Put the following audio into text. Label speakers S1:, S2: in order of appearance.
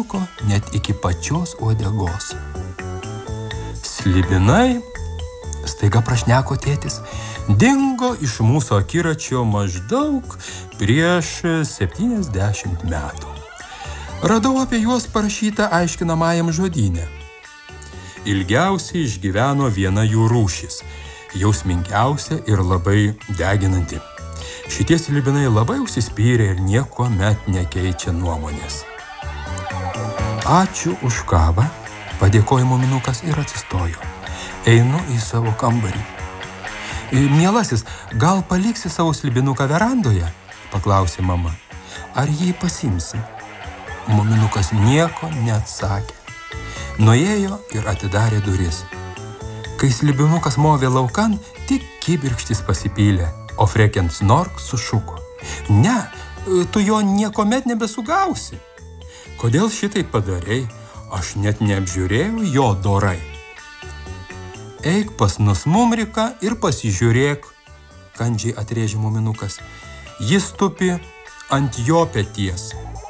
S1: muminuko net iki pačios uodegos. Slibinai, staiga prašneko tėtis, dingo iš mūsų akiračio maždaug prieš 70 metų. Radau apie juos parašytą aiškinamajam žodyne. Ilgiausiai išgyveno viena jų rūšis, jausmingiausia ir labai deginanti. Šitie slibinai labai užsispyrė ir niekuomet nekeičia nuomonės. Ačiū už kavą, padėkojo muminukas ir atsistojo. Einu į savo kambarį. Mielasis, gal paliksi savo slibinuką verandoje? Paklausė mama. Ar jį pasimsi? Muminukas nieko neatsakė. Nuėjo ir atidarė duris. Kai slibinukas movė laukan, tik kibirkštis pasipylė, o freken Snork sušuko. Ne, tu jo niekuomet nebesugausi. Kodėl šitai padarei? Aš net neapžiūrėjau jo dorai. Eik pas Nusmumriką ir pasižiūrėk, kandžiai atrėžė muminukas. Jis tupi ant jo peties.